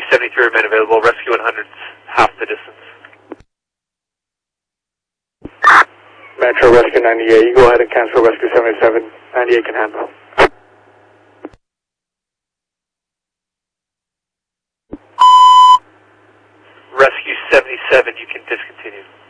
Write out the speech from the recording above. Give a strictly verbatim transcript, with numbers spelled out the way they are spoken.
seventy-three remain available. Rescue one hundred, half the distance. Metro Rescue ninety-eight, you go ahead and cancel Rescue seventy-seven. ninety-eight can handle. Rescue seventy-seven, you can discontinue.